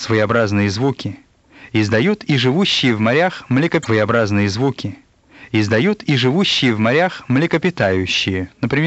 своеобразные звуки издают и живущие в морях своеобразные звуки издают и живущие в морях млекопитающие, например,